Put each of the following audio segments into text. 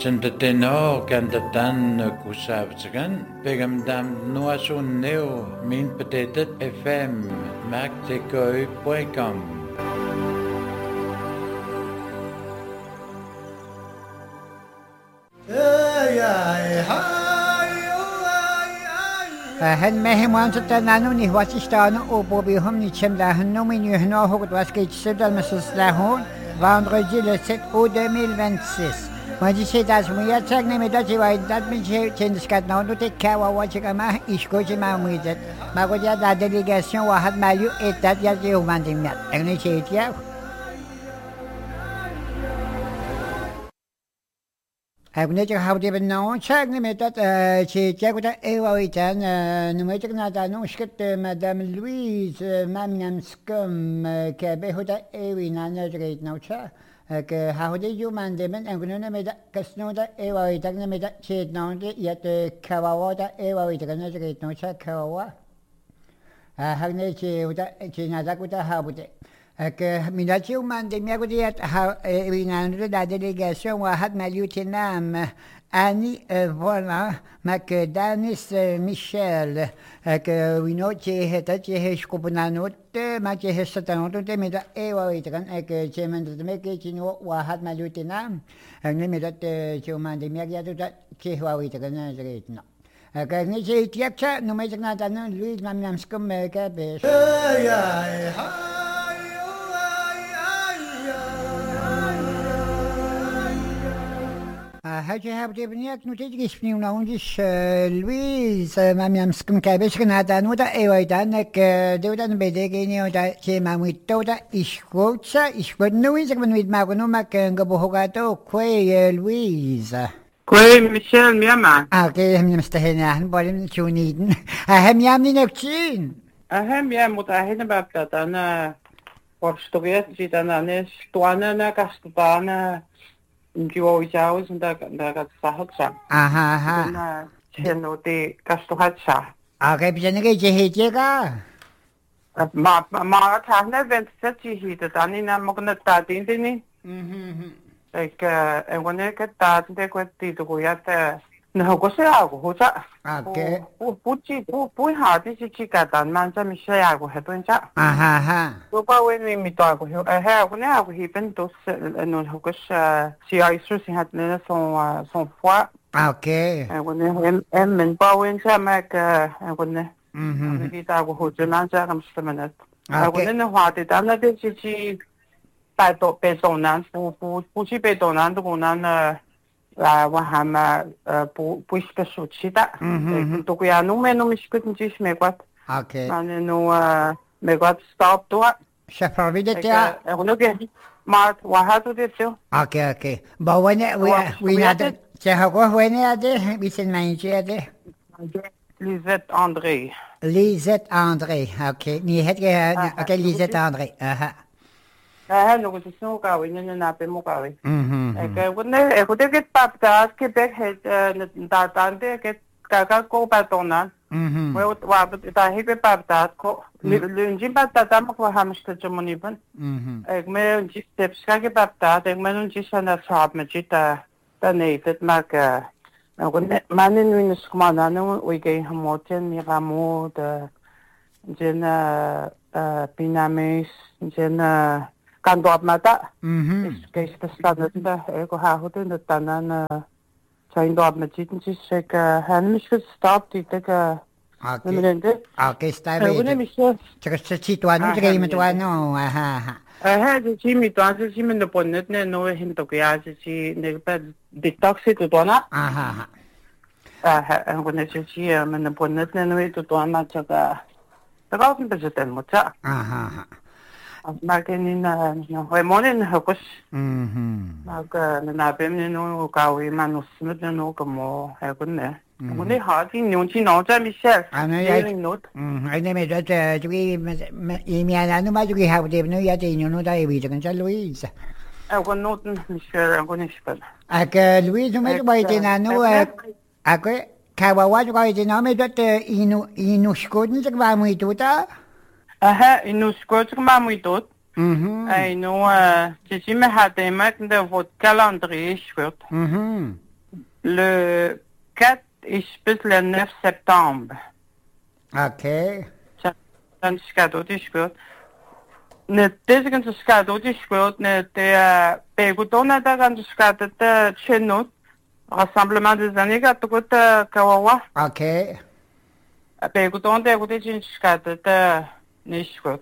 Tenor Gandatan Kusavzagan, Pegamdam Noasun Neo, Min Petetet FM, MacTecoy.com. هل مهم ستنانوني واسشتانو وبوبيهم نيتشم لاهنو من يهنو هو واسكيت سبدا المسلس لاهون vendredi le 7 août 2026. Moi, c'est à ce moment-là, que je me dis que la délégation a eu état de Vandimia. Agnes how they been known, check me that she check with the Ewawitan, no matter that no skit Madame Louise, Mammy Scum, Cabehuda Ewin, and great no cha. How did you man them and going to make that Casnoda Ewawitan made that shade known yet Kawawata Ewawitan, great no cha Kawa. Hagnate with that Chinaza with a habit. Minaccio mandemiago la délégation wahat malutinam Annie voilà Macdanis Michel que winoche hetache hescopunanot mache hesatanote meda ewa itran que chemen de meke chino wahat malutinam ne medat chomandemiagia che wa itran zretno que ne che tiapcha no me nada no Luis mamnamskum que be Had je hebt even niet notities nieuw nou dus Louise mam skum kabes genada no da ewa dan ik doe dan bij de gene dat je maar moet dat is goed is goed nu is ik ben niet maar no maar gebohogato kwe Louise kwe Michel miama oké hem mustahina han bolem tuniden hem yam ni nekchin hem yam mutahina babta ana português jitana ne stuana na castana Joe und da Sacha. Aha. Na cheno de Castohacha. Okay, bisene ge hejega. Ma thahna vent sachi hi da tani na mogna ta din ni. Ek engone ke ta de ko ti to ya ta na ko se a ko cha. Okay. Bu ha de chi ka dan man cha mi se ya ko he ton cha. Aha. Ko pa wen mi ta ko ha ko ne ko hi ben to no ko si a isu si hat ne son poids. Okay. Engone men pa wen cha ma ka engone. Vi ta ko ho je man cha kam stamenet. Engone ne hwa de dan na de chi ba to pe to nan bu chi pe to nan to nan我还嘛不是个暑期的，都个呀，农民农民是个就是美国， Okay. 那那美国 stop 多， Chef Rovide tia. 我那个嘛，我还做的少。 Okay. Bawene we had Chehago when ade bisen manje ade. Lisette André. Lisette André. Okay. Ni het ge okay Lisette André. Aha. Nog eens zo gauw in een nape mokawi. Ik word het papta, ik heb het dat aan de kaka ko patona. Wat daar heb ik papta ko. Lunji papta dan ook wel hamster jomoniben. Ik me een steps kage papta, ik me een jisana saab met jita dan heeft het maken. Mannen nu is komanda we gaan hamoten ni ramo de jena pinames jena kan doap mata. Kijk, dat staat net ik ga goed in de tannen zijn doap met zitten. Dus ik heb niet gestapt. Die ik Okay, sta bene. C'è situato che mi tuano. Aha. Dus je moet dan dus je moet de bonnet ne no hem to ja dus je ne per detox het doana. Aha. En wanneer je met de bonnet ne no to doana chaga. Dat ook een beetje ten moet ja. Aha. Maar in we monen hokos. Maar na bem no kawi manus met no como he kunne. Mone hati nyonchi no cha Michel. I name that we mi anno ma we have the no ya de no da we can tell Louise. Kon noten Michel en kon spel. Louise me by the no akwe kawawa ko de me dat inu skoden zeg wa moet tuta. In ons kort maar moet dat. I know je me had de met de wat calendrier schuld. le 4 et le 9 septembre. OK. Dan skadot i skot. Ne desgen så skadot i skot ne det begudona da gan skadet chenot. Rassemblement des années gat gut kawawa. OK. Begudon de gut i skadet ne skot.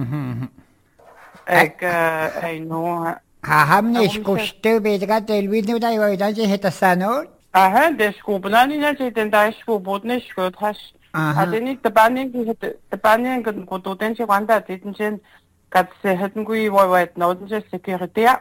Ek I know. Hamnes kustu bedra telvinu da yoidan je heta sanot. Aha, de skubna ni na den da skubot ne skot has. Adeni de banen gut den je wanda den jen gat se hätten gui weit noten je sekretär.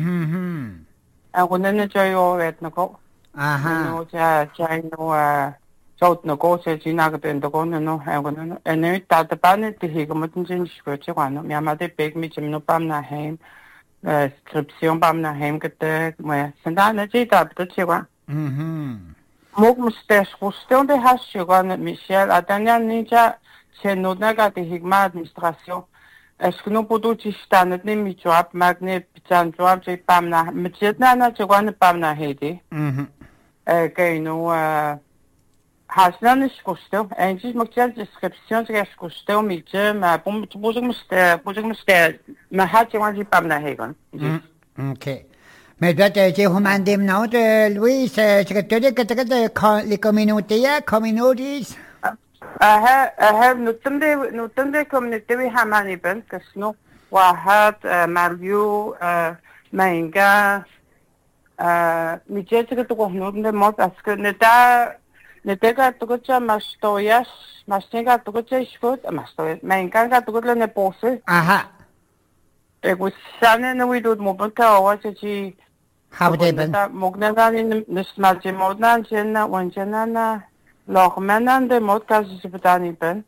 Runden je jo vet noko. Aha. No ja no sot no go se jinaga den do gon no runden ene ta de banen de hege muten jen skot je wan. Mi amade beg mi jem no bam na heim. Skription bam na heim gete, maar senda na je da de je wan. Mog mustes ruston de has je wan Michel Adania ninja se no naga de higma administration. Est-ce que nous pouvons distinguer les microbes, magnets, pitanjoab, j'ai pas na, mais j'ai na je wan pas na hedi. Que nous hasna ni skusto, en je mag je description je skusto mi je ma bozig muste, ma hat je wan je pas na hegan. OK. Mais toi, tu recommandé non de Louis, c'est que tu dis que les communautés. نوتنده community همانی بند کسنو واحد مالیو مینگا میچه که تو گهنونده موت از که نده تو گچه مستویش مستنگا تو گچه اشکود مستویش مینگا تو گچه نپوسه اگو سانه نوی دود موبن که آوازه چی هاوده بند مگنگانی نسمالچه مودنان جنه ونجنه لغمنان de mod casus septani ben.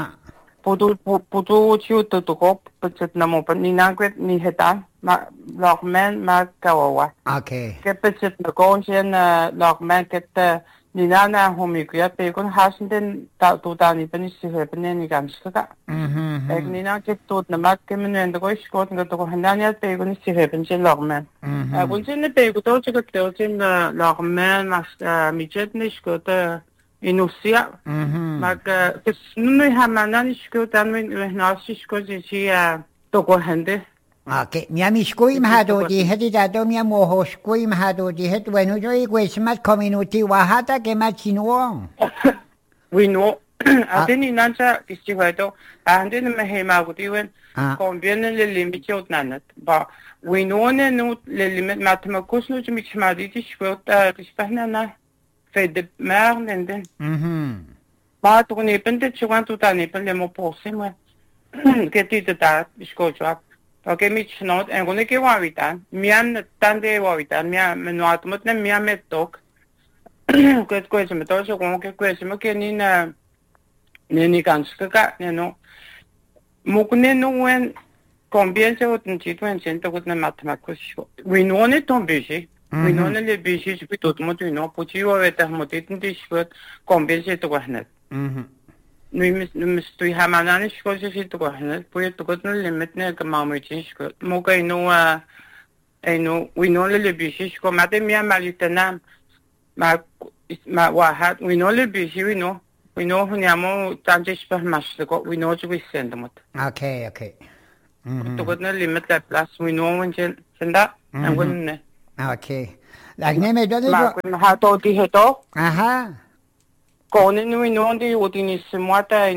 Pudu chiutu tu kop pecet namo pen ni nangwet ni hetan ma lagmen ma kawawa. Okay. Ke pecet na gonjen lagmen ket ni nana homikuya pe kon hasen den ta tu tani pen si hepnen ni ganska. Ek ni na ket tot na mak kemen en de goish kot ngat ko hananya pe kon si hepen jen lagmen. Gonjen ne pe ko to ket to jen lagmen mas mijet ni skot Inusia, maar nu hamanan isko dan we nasisko je toko hende. Okay, mia miskuim hado di hedi dado mia mohoskuim hado di het wenu jo igwesmat community wahata ke machinwo. We know adeni nanja istiwado ande me hema gutiwen conviene le limit jot nanat. Ba we know ne no le limit matemakus no mi chmadi isko ta ispahna na de merde en den. Maar toen ik ben dit gewoon tot aan ik ben helemaal posse maar. Ik dit dat is goed zo. Oké, met snot en gewoon ik wou weten. Mian dan de wou weten. Mian me nooit moet nem mian met tok. Ik weet met toch zo gewoon ik weet me ken ni kans ka no. Mokne no en combien zo het niet doen zijn toch het mathematisch. We know niet dan bezig. We know le bishi je tot mo tu no puchi wa veta mo tin ti shot compense to gahnet nu mis tu hamanan shko je to gahnet pu to got no limit ne ka ma mo chi shko mo ka no we know le bishi shko ma de mia malitana ma wa hat we know le bishi we know huniamo tanje shpa mas ko we know je we send mo Okay to got no limit la plus we know when senda and when Okay. Lagneme dole ma ha to di heto Aha. Con noi non di utilissimo ta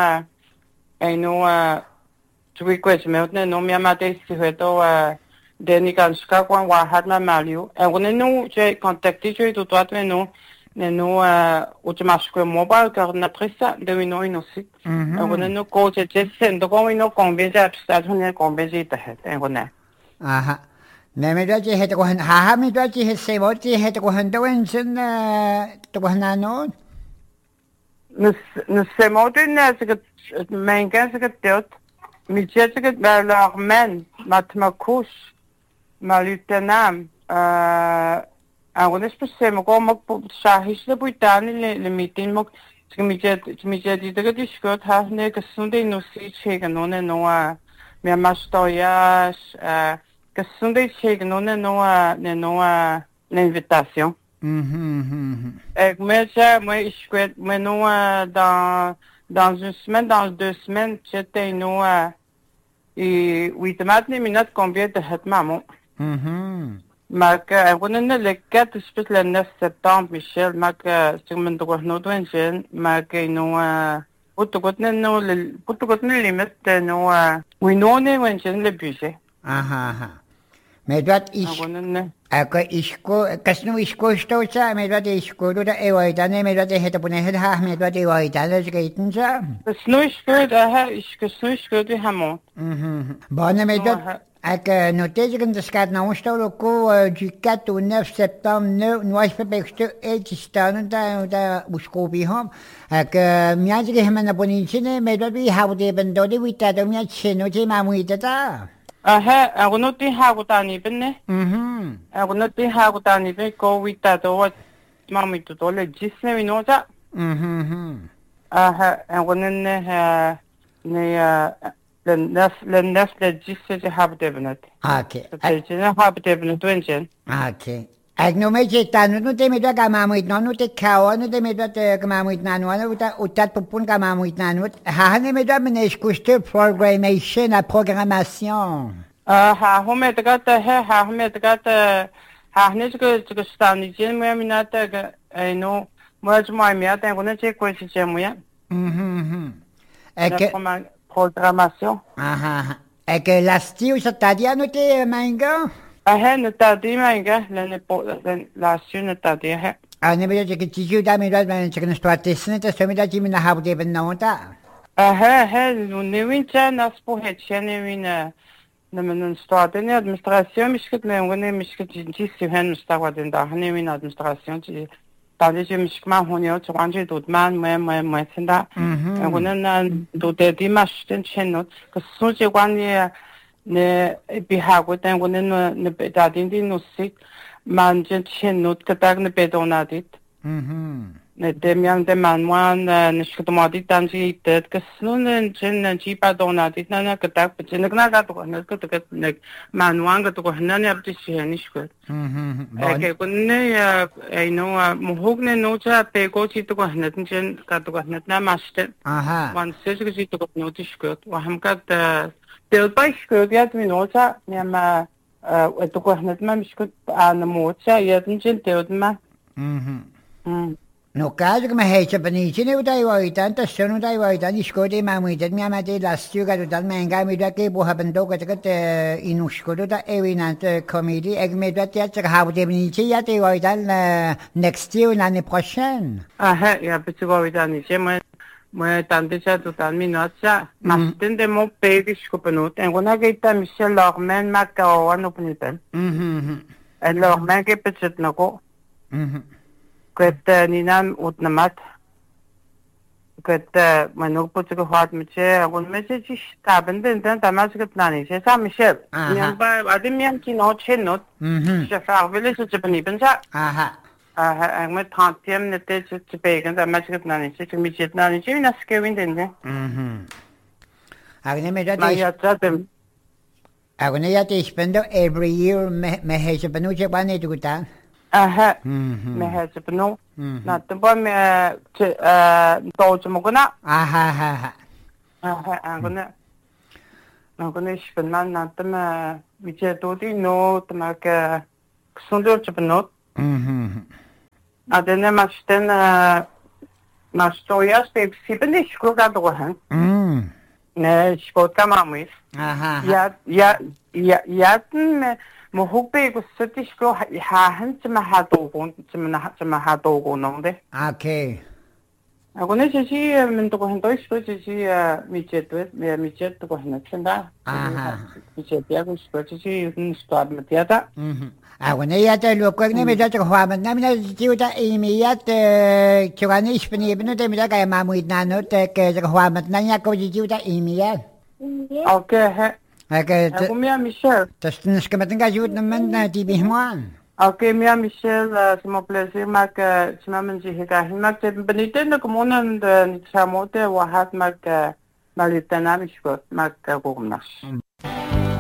tu questo me non mi amate si heto deni kan ska kwa wa hat na malio e con no je contacti je to toi no ultimasko mobile car na pressa de no aussi e con no coach je sendo come no convince a sta ne convince ta het e con Aha. Neme do je het ko ha mi do je se mo je het ko hando en sen to ko no. Nu se mo de na se men kan se tot mi je se la men matmakus malutenam on espèce mo como shahis de buitani le meeting mo mi je di de discut ha ne que sunde no si chega no mi amastoyas que sunde chega no invitation Et moi, nous, dans une semaine, dans 2 semaines, j'étais, nous, et 8 minutes, combien de hêtes, maman? Maar wanneer le 4 spit le 9 septembre, Michel, maar zeg maar toch nog doen zijn, maar nou Putukot na limit no we know ne when chen le buse. Aha. Me dat is ako isko kasno isko sto sa me dat isko do da ewaita ne me dat het op ne het ha me dat ewaita le skaten sa. Sno isko da ha isko di hamo. Bane me dat ek notez kan de skat na sto ko du 4 au 9 septembre no is bepekste et staan da uskobi ham. Ek miaje ge hemana bonichine me dat bi haude ben do de wita do mia cheno je mamuita ta. Ako no ti hago tani ben ne. Ako no ti hago tani ben ko wita do wat mamito do le jisne we no ta. Ako ne le nef le jisne je have devenet. Okay. Je have devenet wenchen. Okay. Ek no me je tanu no te me da mamuit no te kawa no te me da mamuit nanu no utat popun mamuit nanu. Ha ne me da meneskuste programmation a programmation. Home te gata home te gata ne te staan ni je me minata no mo mai me ata ko ne che ko si je mo ya. Ek programmation. Ek lastiu sa tadia no te manga. Ne tadi manga le la sune tadi Ne me da ke tiju da me da men che ne sto atesne te so me da jimi na habu ben no ta. Ne wincha na spo het chene wina na men sto ne administration mishkit ne wone mishkit jinsi hen stawa den da ne wina administration ji tadi je mishkma honyo chwanje dot man me senda wone na do de di mashten chenot ko soje gwani ne bihago den wone ne betadin di no sik man jen chenot katak ne bedonadit ne demian de manwan ne shktomadi tanji tet kasnun jen ji badonadit na katak jen na ga to ne katak ne manwan ga to na ne abti sheni shkot ke kunne ai no mohogne no cha pe ko chi to na jen ka to na maste wan se ji to no shkot wa ham ka del bashkot yat mi no cha ne ma to na ma shkot an mo cha yat jen te ma No caso che mi hai sapito, ne udai voi tanto sono udai voi tanti scodi ma mi dai mia madre la stiuga do dal menga mi da che buha bando che in uscodo da evinante comedy e mi da ti che ha de benici ya te voi dal next year l'année prochaine. Ya per voi dal che ma tante già do dal minaccia ma stende mo pe scopenut e una che ta Michel Lormen ma ca hanno puniten. E Lormen che pezet no go. Quet ninam utnamat quet manuk puchko hat meche agun meche chi staben den tamas ket nani se sa Michel niam ba adim miam ki no chen not se fa vele se chepni pensa ang met tantiem ne te se pegen tamas ket nani se mi chet nani che na skewin den agne me da agne ya te spendo every year me he se penuche bane tuta me has no na tempo me to mo gona angona spend na tema vice to di no tema ke sondor chpno adene masten na stoja ste sipende shkoga do han ne shkoga mamis ya mo hope ko setish ko han chma ha do go no de okay agone si men to ko han to isko si mi chet ko han chenda mi chet ya ko si un start metiata agone ya te lo ko ne me da ko ha men na mi ti ta e mi ya te ko ani spni beno te mi da ka ma mu na no te ke ko ha men na ya ko ji ta e mi ya okay Ako Michel. Tas tens que me tenga ajut naman na ti bihman. Okay, Michel, c'est mon plaisir mak chmamen ji heka himak te benite na komunan de chamote wa hat mak malitana mishkot mak gumnas.